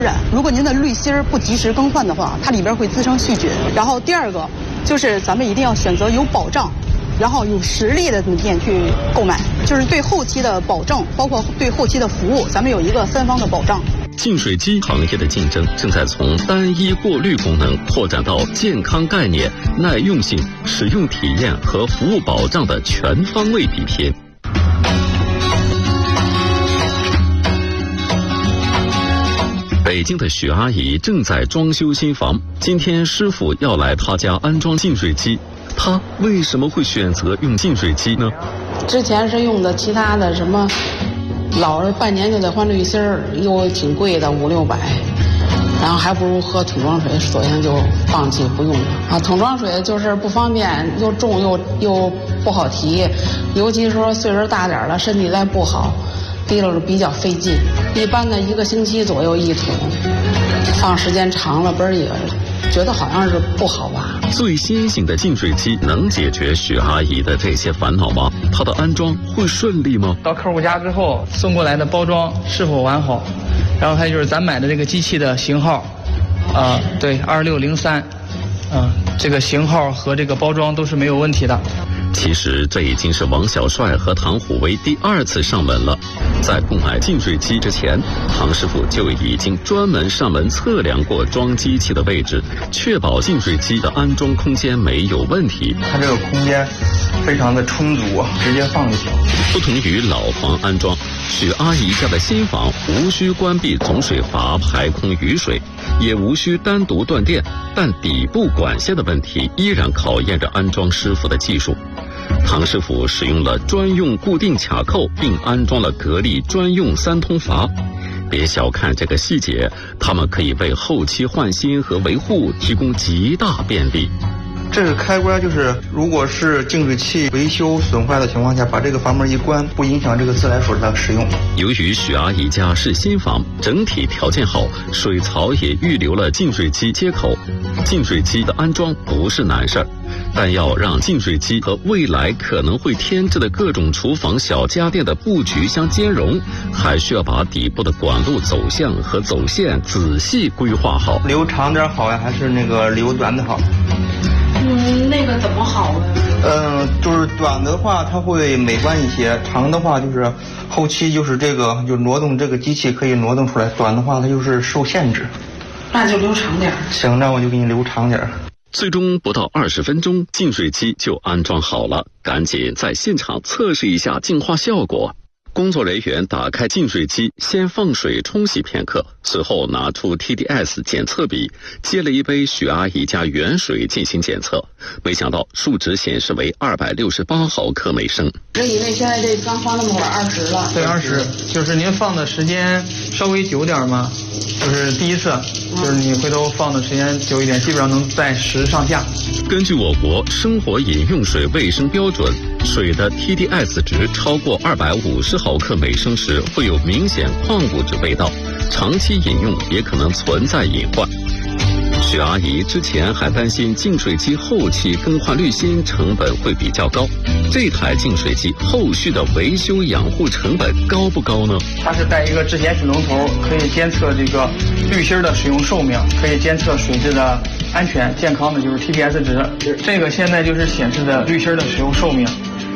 如果您的滤芯不及时更换的话，它里边会滋生细菌。然后第二个就是咱们一定要选择有保障，然后有实力的店去购买，就是对后期的保证，包括对后期的服务，咱们有一个3方的保障。 净水机行业的竞争正在从单一过滤功能扩展到健康概念、耐用性、使用体验和服务保障的全方位比拼。北京的许阿姨正在装修新房，今天师傅要来她家安装净水机。她为什么会选择用净水机呢？ 之前是用的其他的什么，老是半年就得换滤芯儿，又挺贵的500-600，然后还不如喝桶装水，索性就放弃不用了啊。桶装水就是不方便，又重又不好提，尤其是说岁数大点了，身体再不好。提溜着比较费劲，一般的1个星期左右1桶，放时间长了，不是也觉得好像是不好吧？ 最新型的净水机能解决许阿姨的这些烦恼吗？它的安装会顺利吗？ 到客户家之后，送过来的包装是否完好？然后还有就是咱买的这个机器的型号，对，2603，这个型号和这个包装都是没有问题的。 其实这已经是王小帅和唐虎威第2次上门了。在购买净水机之前，唐师傅就已经专门上门测量过装机器的位置，确保净水机的安装空间没有问题。 它这个空间非常的充足，直接放就行。 不同于老房安装，许阿姨家的新房无需关闭总水阀排空雨水，也无需单独断电，但底部管线的问题依然考验着安装师傅的技术。唐师傅使用了专用固定卡扣，并安装了格力专用3通阀。别小看这个细节，它们可以为后期换新和维护提供极大便利。 这个开关就是，如果是净水器维修损坏的情况下，把这个阀门一关，不影响这个自来水的使用。 由于许阿姨家是新房，整体条件好，水槽也预留了净水机接口。净水机的安装不是难事儿，但要让净水机和未来可能会添置的各种厨房小家电的布局相兼容，还需要把底部的管路走向和走线仔细规划好。 留长点好呀，还是那个留短的好？ 那个怎么好呢？ 就是短的话它会美观一些，长的话就是后期就是这个就挪动这个机器可以挪动出来，短的话它就是受限制。 那就留长点。 行，那我就给你留长点。 最终不到20分钟，净水机就安装好了，赶紧在现场测试一下净化效果。工作人员打开净水机，先放水冲洗片刻，随后拿出 TDS 检测笔，接了一杯许阿姨家原水进行检测，没想到数值显示为268毫克每升。 我以为现在这刚放那么会儿20了。 对，20，就是您放的时间稍微久点嘛，就是第一次，就是你回头放的时间久一点，基本上能在10上下。 根据我国生活饮用水卫生标准，水的 TDS 值超过250毫克每升时会有明显矿物质味道，长期饮用也可能存在隐患。许阿姨之前还担心净水机后期更换滤芯成本会比较高，这台净水机后续的维修养护成本高不高呢？ 它是带一个智显水龙头，可以监测这个滤芯的使用寿命，可以监测水质的安全健康的，就是 TDS 值。这个现在就是显示的滤芯的使用寿命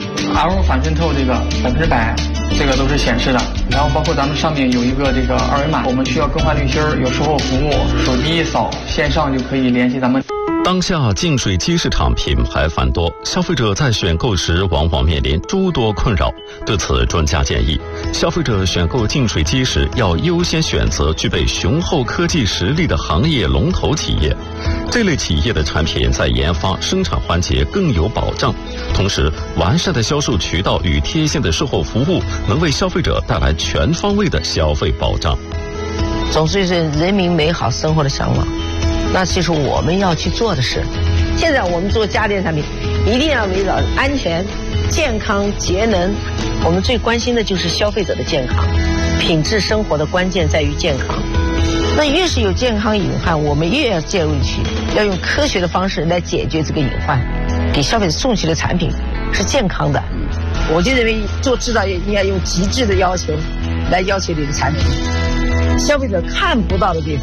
，R 反渗透这个100%，这个都是显示的。然后包括咱们上面有一个这个2维码，我们需要更换滤芯，有售后服务，手机一扫，线上就可以联系咱们。 当下净水机市场品牌繁多，消费者在选购时往往面临诸多困扰。对此，专家建议，消费者选购净水机时要优先选择具备雄厚科技实力的行业龙头企业。这类企业的产品在研发、生产环节更有保障，同时完善的销售渠道与贴心的售后服务，能为消费者带来全方位的消费保障。 总之是人民美好生活的向往。那就是我们要去做的事。现在我们做家电产品，一定要围绕安全、健康、节能。我们最关心的就是消费者的健康，品质生活的关键在于健康。那越是有健康隐患，我们越要介入去，要用科学的方式来解决这个隐患，给消费者送去的产品是健康的。我就认为做制造业应该用极致的要求来要求你的产品，消费者看不到的地方